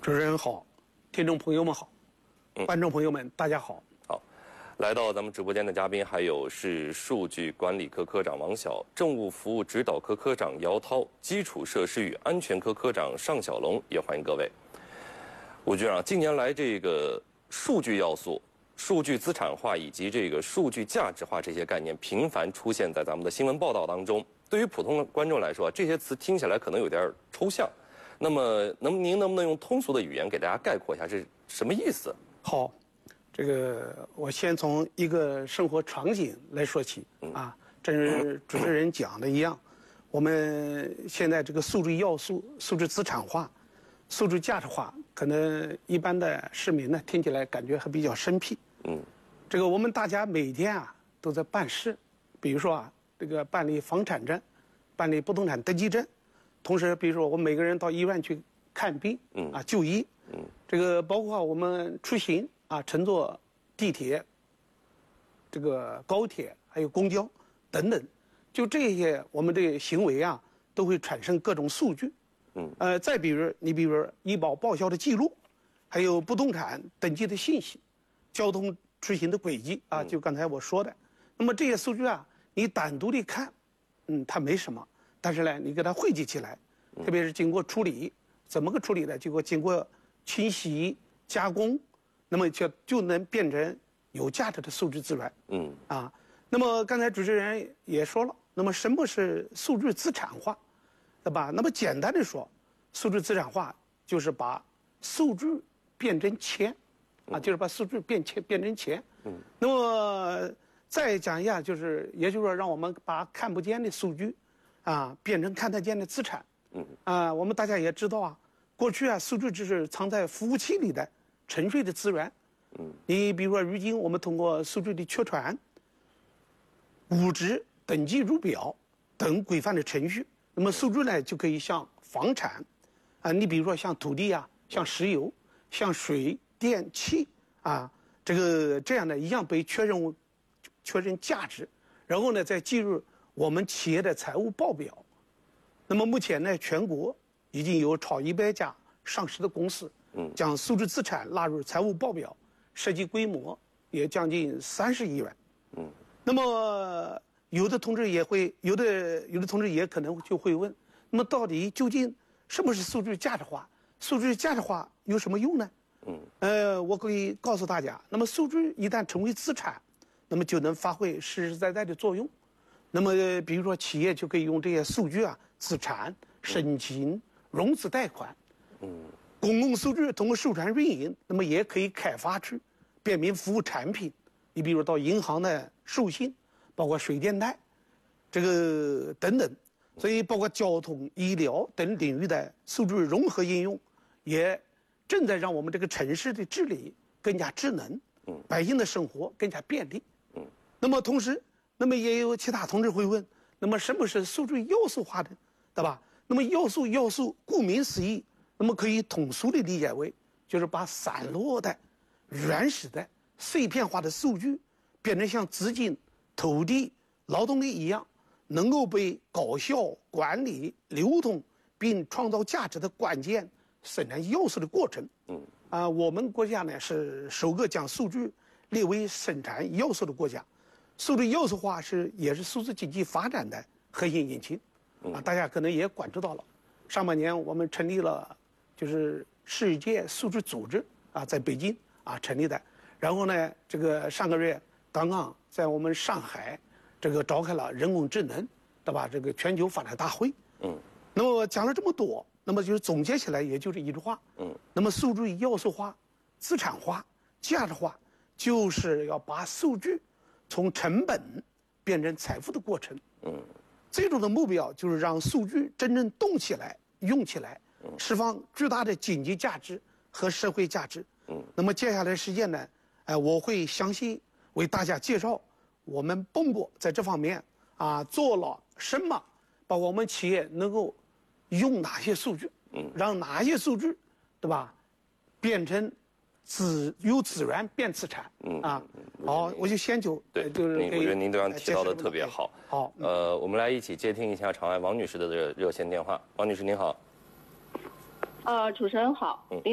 主持人好，听众朋友们好，观众朋友们大家好。 好，来到咱们直播间的嘉宾还有是数据管理科科长王晓、政务服务指导科科长姚涛、基础设施与安全科科长尚小龙，也欢迎各位。吴局长，近年来这个数据要素、数据资产化以及这个数据价值化这些概念频繁出现在咱们的新闻报道当中。对于普通的观众来说，这些词听起来可能有点抽象。那么，您能不能用通俗的语言给大家概括一下，这是什么意思？ 好，这个我先从一个生活场景来说起啊，正如主持人讲的一样，我们现在这个数据要素、数据资产化、数据价值化，可能一般的市民呢听起来感觉还比较生僻。这个我们大家每天啊都在办事，比如说啊，这个办理房产证、办理不动产登记证。同时，比如说我们每个人到医院去看病，就医，这个包括我们出行啊，乘坐地铁、这个高铁还有公交等等，就这些我们的行为啊，都会产生各种数据。再比如医保报销的记录，还有不动产登记的信息，交通出行的轨迹啊，就刚才我说的。那么这些数据啊，你单独的看，它没什么。但是呢，你给它汇集起来，特别是经过处理，怎么个处理呢？经过清洗、加工，那么就能变成有价值的数据资源。那么刚才主持人也说了，那么什么是数据资产化，对吧？那么简单的说，数据资产化就是把数据变成钱，就是把数据变成钱。那么再讲一下，也就是说，让我们把看不见的数据。变成看得见的资产。我们大家也知道啊，过去啊，数据只是藏在服务器里的沉睡的资源。你比如说，如今我们通过数据的确传、估值、登记入表等规范的程序，那么数据呢就可以像房产，你比如说像土地啊、像石油、像水电气这样的一样被确认价值，然后呢再计入我们企业的财务报表。那么目前呢，全国已经有超100家上市的公司，将数据资产纳入财务报表，涉及规模也将近30亿元。那么有的同志也可能就会问，那么究竟什么是数据价值化？数据价值化有什么用呢？我可以告诉大家，那么数据一旦成为资产，那么就能发挥实实在在的作用。那么，比如说企业就可以用这些数据资产申请融资贷款。公共数据通过授权运营，那么也可以开发出便民服务产品。你比如到银行的授信，包括水电贷，这个等等。所以，包括交通、医疗等领域的数据融合应用，也正在让我们这个城市的治理更加智能，百姓的生活更加便利。那么同时。那么也有其他同志会问，那么什么是数据要素化的，对吧？那么要素，顾名思义，那么可以通俗的理解为，就是把散落的、原始的、碎片化的数据，变成像资金、土地、劳动力一样，能够被高效管理、流通并创造价值的关键生产要素的过程。我们国家呢是首个将数据列为生产要素的国家。数据要素化也是数字经济发展的核心引擎，大家可能也关注到了。上半年我们成立了，就是世界数据组织在北京成立的。然后呢，这个上个月刚刚在我们上海这个召开了人工智能，对吧？这个全球发展大会。那么讲了这么多，那么就是总结起来也就是一句话。那么数据要素化、资产化、价值化，就是要把数据从成本变成财富的过程。最终的目标就是让数据真正动起来、用起来，释放巨大的经济价值和社会价值。那么接下来时间呢，我会详细为大家介绍我们蹦博在这方面做了什么，包括我们企业能够用哪些数据，让哪些数据，对吧，变成由资源变资产。好，我就先就是我觉得您刚刚提到的特别好。 好， 我们来一起接听一下长安王女士的热线电话。王女士您好。 主持人好。